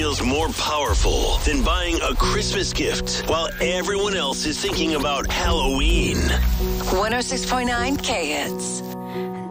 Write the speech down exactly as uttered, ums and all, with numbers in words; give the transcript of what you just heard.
feels more powerful than buying a Christmas gift while everyone else is thinking about Halloween. one oh six point nine K Hits.